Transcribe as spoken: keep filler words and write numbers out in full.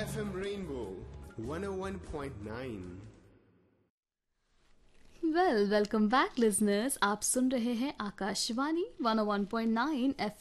F M Rainbow one oh one point nine. Well welcome back listeners, आप सुन रहे हैं Akashvani one ओ one point nine F